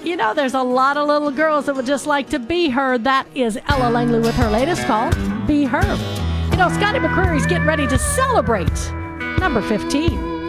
You know, there's a lot of little girls that would just like to be her. That is Ella Langley with her latest call, Be Her. You know, Scotty McCreery's getting ready to celebrate number 15.